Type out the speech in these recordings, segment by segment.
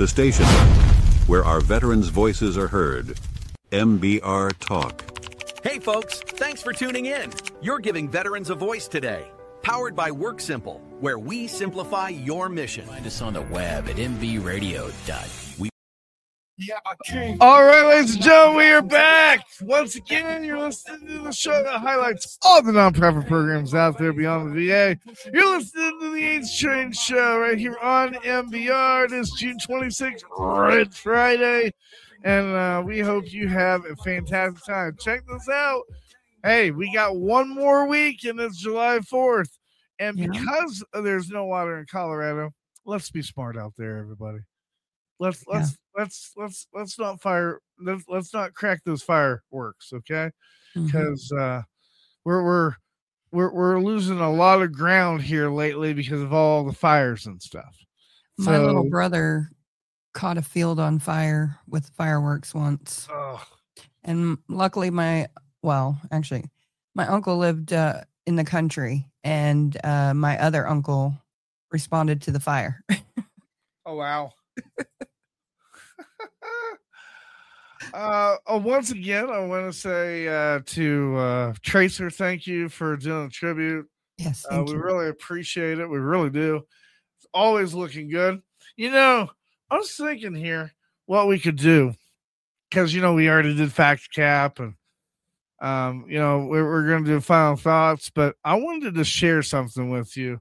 The station where our veterans' voices are heard. MBR Talk. Hey folks, thanks for tuning in. You're giving veterans a voice today. Powered by WorkSimple, where we simplify your mission. Find us on the web at mbradio.we. All right, ladies and gentlemen, we are back. Once again, you're listening to the show that highlights all the nonprofit programs out there beyond the VA. You're listening to the AIDS Train Show right here on MBR. It is June 26th, Red Friday, and we hope you have a fantastic time. Check this out. Hey, we got one more week, and it's July 4th. And because there's no water in Colorado, let's be smart out there, everybody. Let's not let's not crack those fireworks, okay? Because we're losing a lot of ground here lately because of all the fires and stuff. My little brother caught a field on fire with fireworks once, and luckily my uncle lived in the country, and my other uncle responded to the fire. Oh wow. Once again, I want to say to Tracer, thank you for doing a tribute. Yes, we really appreciate it. We really do. It's always looking good. You know, I was thinking here what we could do, because we already did Fact Cap, and we're going to do final thoughts, but I wanted to share something with you.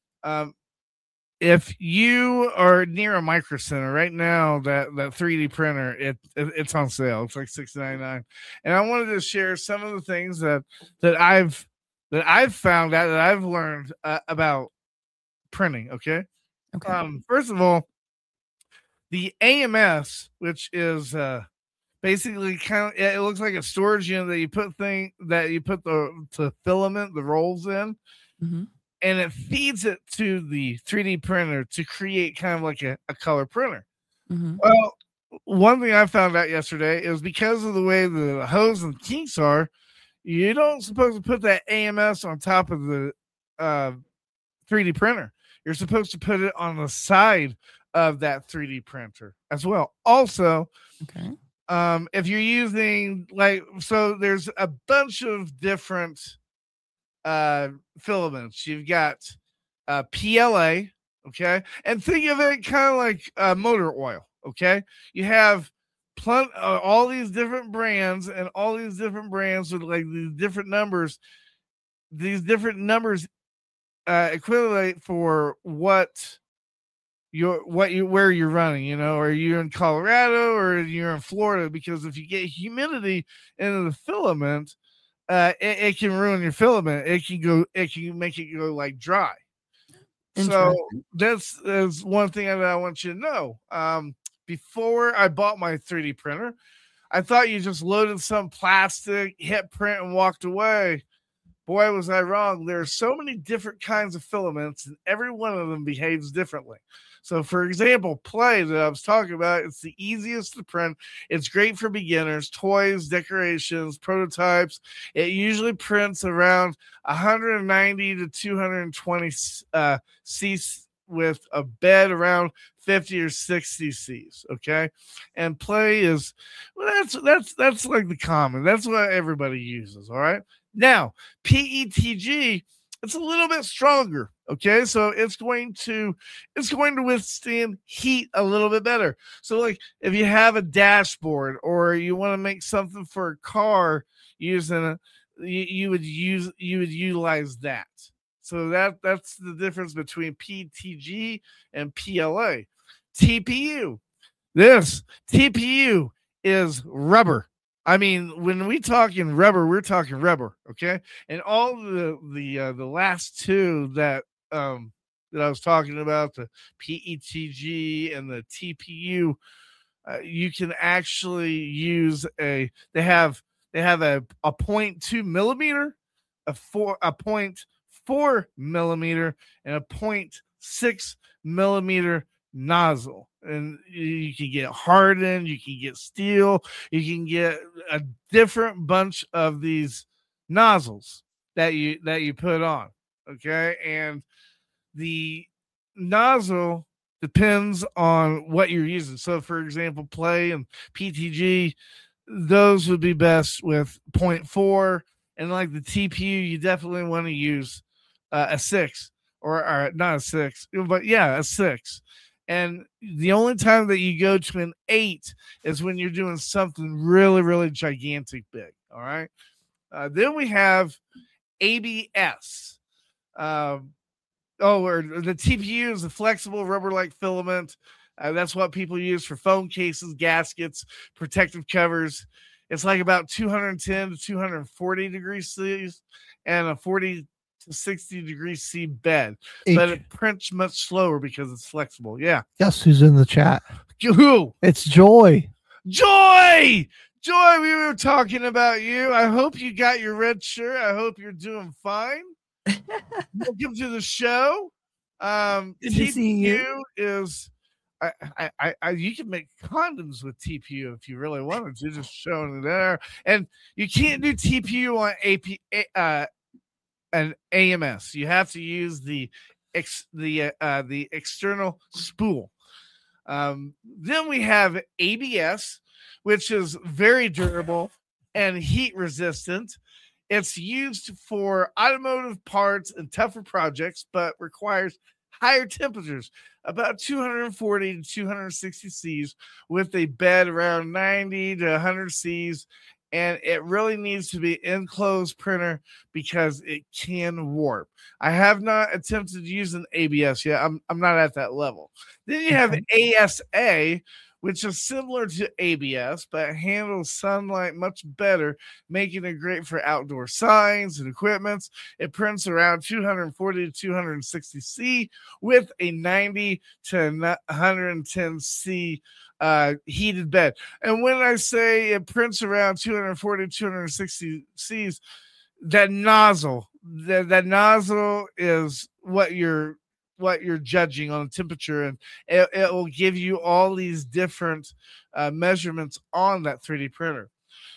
If you are near a Micro Center right now, that 3D printer, it's on sale. It's like $6.99, and I wanted to share some of the things that I've found out, that I've learned about printing. Okay. First of all, the AMS, which is basically it looks like a storage unit that you put the filament, the rolls in. Mm-hmm. And it feeds it to the 3D printer to create kind of like a color printer. Mm-hmm. Well, one thing I found out yesterday is because of the way the hose and kinks are, you don't supposed to put that AMS on top of the 3D printer. You're supposed to put it on the side of that 3D printer as well. Also, if you're using there's a bunch of different filaments. You've got PLA, okay, and think of it kind of like motor oil, okay. You have all these different brands, and all these different brands with like these different numbers. These different numbers equivalent for where you're running. Are you in Colorado or you're in Florida? Because if you get humidity into the filament, it can ruin your filament. It can make it go like dry. So that's one thing that I want you to know. Before I bought my 3D printer, I thought you just loaded some plastic, hit print, and walked away. Boy, was I wrong. There are so many different kinds of filaments, and every one of them behaves differently. So, for example, Play that I was talking about, it's the easiest to print. It's great for beginners, toys, decorations, prototypes. It usually prints around 190 to 220 Cs with a bed around 50 or 60 Cs, okay? And Play is, that's like the common. That's what everybody uses, all right? Now, PETG, it's a little bit stronger, okay? So it's going to withstand heat a little bit better. So like if you have a dashboard or you want to make something for a car using it, you would utilize that. So that's the difference between PETG and PLA. TPU. This TPU is rubber. I mean, when we talking rubber, we're talking rubber, okay? And all the last two that I was talking about, the PETG and the TPU, you can actually use they have a 0.2 millimeter, a 0.4 millimeter, and a 0.6 millimeter nozzle. And you can get hardened, you can get steel, you can get a different bunch of these nozzles that you put on, okay? And the nozzle depends on what you're using. So, for example, Play and PTG, those would be best with 0.4, and like the TPU, you definitely want to use a 6 or not a 6, but yeah, a 6. And the only time that you go to an 8 is when you're doing something really, really gigantic big. All right. Then we have ABS. Or the TPU is a flexible rubber-like filament. That's what people use for phone cases, gaskets, protective covers. It's like about 210 to 240 degrees C and a 40 to 60 degrees C bed. But it prints much slower because it's flexible. Yeah. Guess who's in the chat? Who? It's Joy. Joy! Joy, we were talking about you. I hope you got your red shirt. I hope you're doing fine. Welcome to the show. Good to see you. Is you can make condoms with TPU if you really wanted to, just showing it there. And you can't do TPU on an AMS. You have to use the external spool. Then we have ABS, which is very durable and heat resistant. It's used for automotive parts and tougher projects, but requires higher temperatures, about 240 to 260 Cs, with a bed around 90 to 100 Cs. And it really needs to be enclosed printer because it can warp. I have not attempted to use an ABS yet. I'm not at that level. Then you have ASA, which is similar to ABS, but handles sunlight much better, making it great for outdoor signs and equipments. It prints around 240 to 260 C with a 90 to 110 C heated bed. And when I say it prints around 240 to 260 C's, that nozzle is what you're judging on temperature, and it will give you all these different measurements on that 3D printer.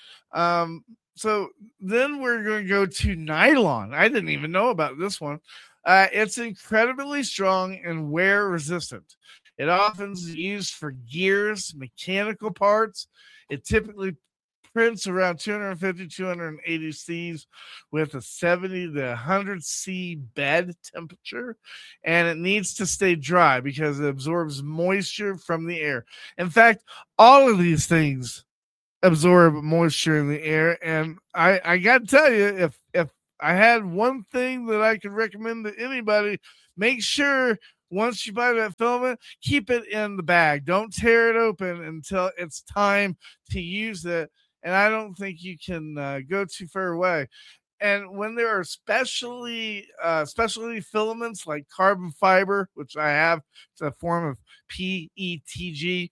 So then we're going to go to nylon. I didn't even know about this one. It's incredibly strong and wear resistant. It often is used for gears, mechanical parts. It typically prints around 250, 280 C's with a 70 to 100 C bed temperature, and it needs to stay dry because it absorbs moisture from the air. In fact, all of these things absorb moisture in the air, and I got to tell you, if I had one thing that I could recommend to anybody, make sure once you buy that filament, keep it in the bag. Don't tear it open until it's time to use it. And I don't think you can go too far away. And when there are specialty filaments like carbon fiber, which I have, it's a form of PETG,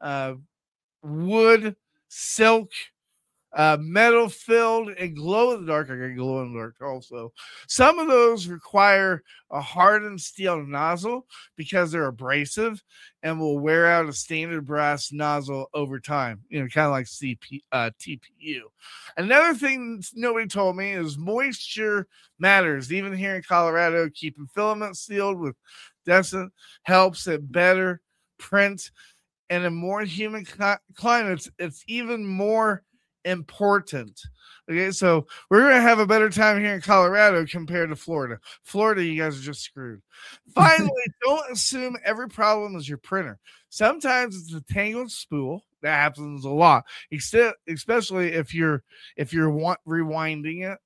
wood, silk, metal filled, and glow in the dark. I got glow in the dark also. Some of those require a hardened steel nozzle because they're abrasive and will wear out a standard brass nozzle over time. Kind of like TPU. Another thing nobody told me is moisture matters. Even here in Colorado, keeping filament sealed with Descent helps it better print. And in more humid climates, it's even more important. Okay, so we're gonna have a better time here in Colorado compared to Florida. Florida, you guys are just screwed. Finally, don't assume every problem is your printer. Sometimes it's a tangled spool. That happens a lot, especially if you're rewinding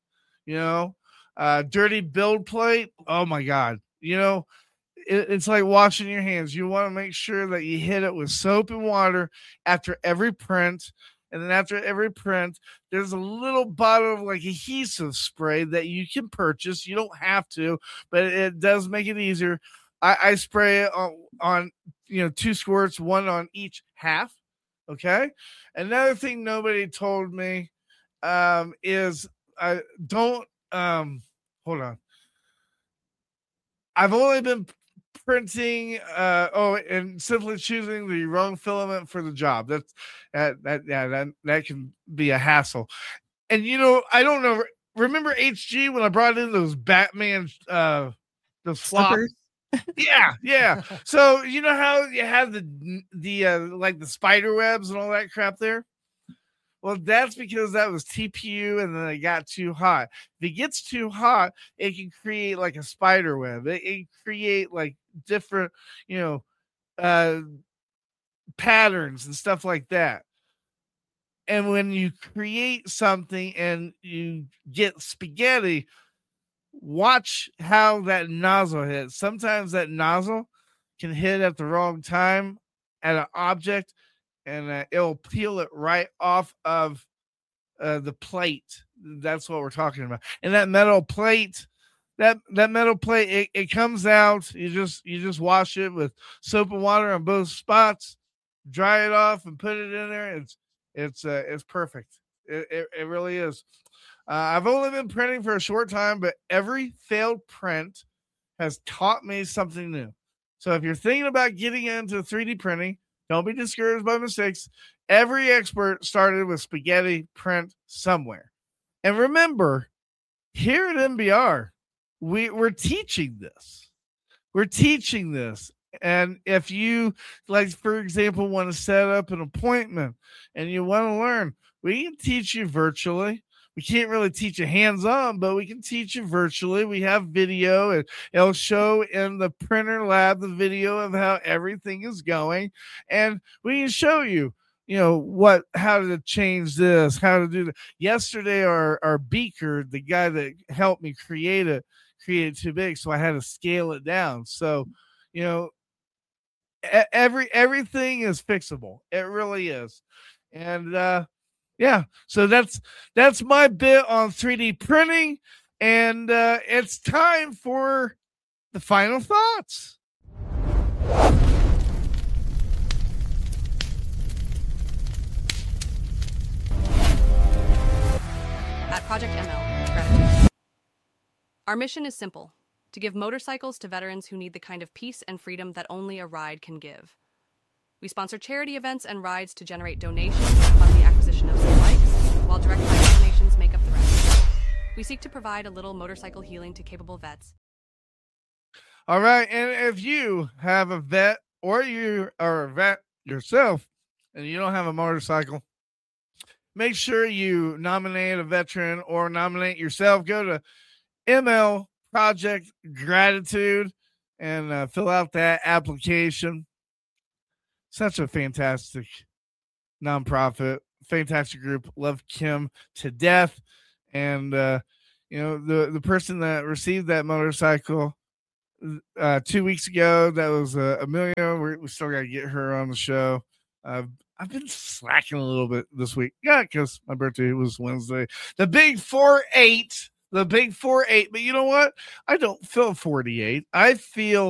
it. Dirty build plate. Oh my god, it's like washing your hands. You want to make sure that you hit it with soap and water after every print. And then after every print, there's a little bottle of like adhesive spray that you can purchase. You don't have to, but it does make it easier. I spray it on 2 squirts, 1 on each half. Okay. Another thing nobody told me is don't hold on. I've only been printing and simply choosing the wrong filament for the job. That can be a hassle. And I don't know, remember HG when I brought in those Batman those floppers? Yeah. So you know how you have the like the spider webs and all that crap there? Well, that's because that was TPU and then it got too hot. If it gets too hot, it can create like a spider web. It can create like different, patterns and stuff like that. And when you create something and you get spaghetti, watch how that nozzle hits. Sometimes that nozzle can hit at the wrong time at an object, and it'll peel it right off of the plate. That's what we're talking about. And that metal plate, it comes out. You just wash it with soap and water on both spots, dry it off, and put it in there. It's perfect. It really is. I've only been printing for a short time, but every failed print has taught me something new. So if you're thinking about getting into 3D printing, don't be discouraged by mistakes. Every expert started with spaghetti print somewhere. And remember, here at MBR, we're teaching this. We're teaching this. And if you, like, for example, want to set up an appointment and you want to learn, we can teach you virtually. We can't really teach you hands-on, but we can teach you virtually. We have video, and it'll show in the printer lab the video of how everything is going. And we can show you, how to change this, how to do that. Yesterday, our beaker, the guy that helped me create it too big, so I had to scale it down. So, everything is fixable. It really is. And yeah, so that's my bit on 3D printing, and it's time for the final thoughts. At Project ML, gratitude. Our mission is simple: to give motorcycles to veterans who need the kind of peace and freedom that only a ride can give. We sponsor charity events and rides to generate donations and fund the acquisition of some bikes, while direct bike donations make up the rest. We seek to provide a little motorcycle healing to capable vets. All right, and if you have a vet or you are a vet yourself and you don't have a motorcycle, make sure you nominate a veteran or nominate yourself. Go to ML Project Gratitude and fill out that application. Such a fantastic nonprofit, fantastic group. Love Kim to death. And, the person that received that motorcycle 2 weeks ago, that was Amelia. We still got to get her on the show. I've been slacking a little bit this week. Yeah, because my birthday was Wednesday. The big 4-8. But you know what? I don't feel 48. I feel